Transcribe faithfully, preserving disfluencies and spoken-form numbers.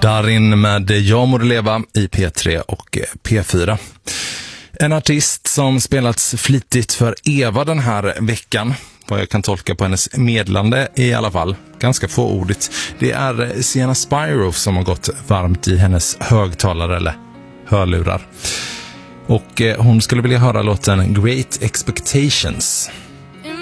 Darin med Jag må leva i P tre och P fyra. En artist som spelats flitigt för Eva den här veckan, vad jag kan tolka på hennes medlande i alla fall, ganska fåordigt. Det är Sienna Spyro som har gått varmt i hennes högtalare eller hörlurar. Och hon skulle vilja höra låten Great Expectations.